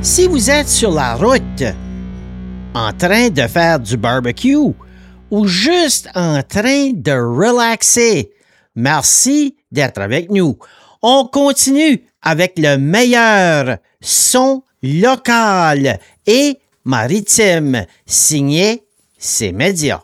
Si vous êtes sur la route, en train de faire du barbecue ou juste en train de relaxer, merci d'être avec nous. On continue avec le meilleur son local et maritime, signé CMédia.